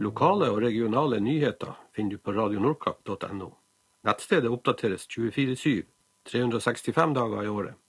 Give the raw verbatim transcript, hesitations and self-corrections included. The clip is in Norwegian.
Lokale og regionale nyheter finner du på radio nordkapp punktum no. Nettstedet oppdateres tjuefire syv, tre hundre og sekstifem dager i året.